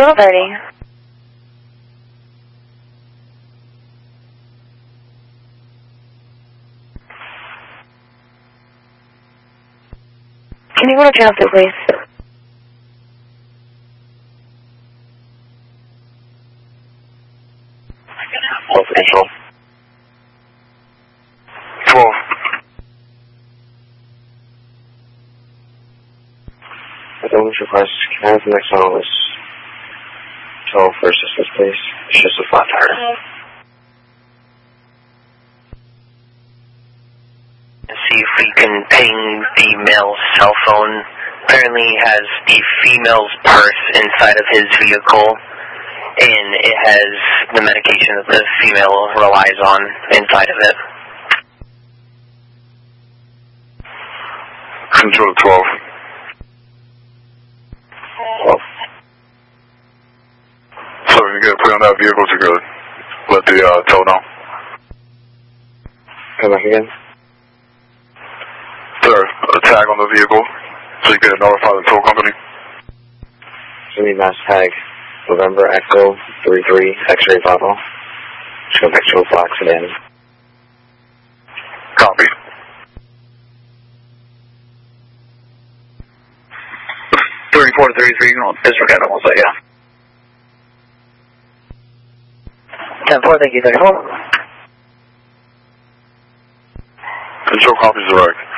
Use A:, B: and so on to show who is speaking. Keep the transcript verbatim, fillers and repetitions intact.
A: twelve thirty. Can you go to channel two, please?
B: twelve for control. twelve. I don't request. Can I have the next one on this? twelve for assistance, please. It's just a flat tire.
C: See if we can ping the male's cell phone. Apparently he has the female's purse inside of his vehicle, and it has the medication that the female relies on inside of it.
B: Control twelve. twelve. So you get put on that vehicle to go let the uh, tow know. Come back again. Sir, a tag on the vehicle so you can notify the tow company. Jimmy Mass tag, November Echo three three X-ray Bravo. Show picture of black sedan. Copy.
D: thirty-four to thirty-three, you know, disregard almost like, yeah. ten four, thank you, thirty-four.
B: Control copies direct.